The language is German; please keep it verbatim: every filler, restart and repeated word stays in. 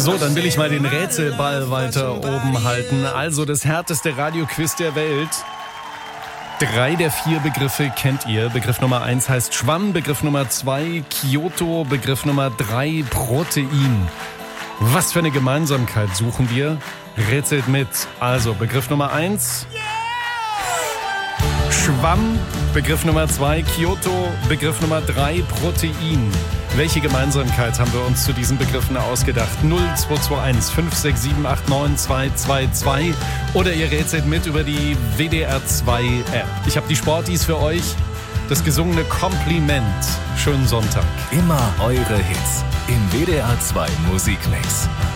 So, dann will ich mal den Rätselball weiter oben halten. Also das härteste Radioquiz der Welt. Drei der vier Begriffe kennt ihr. Begriff Nummer eins heißt Schwamm, Begriff Nummer zwei Kyoto, Begriff Nummer drei Protein. Was für eine Gemeinsamkeit suchen wir? Rätselt mit. Also Begriff Nummer eins Schwamm, Begriff Nummer zwei Kyoto, Begriff Nummer drei Protein. Welche Gemeinsamkeit haben wir uns zu diesen Begriffen ausgedacht? null zwei zwei eins fünf sechs sieben acht neun zwei zwei zwei oder ihr rätselt mit über die W D R zwei App. Ich habe die Sportis für euch. Das gesungene Kompliment. Schönen Sonntag. Immer eure Hits im W D R zwei Musikmix.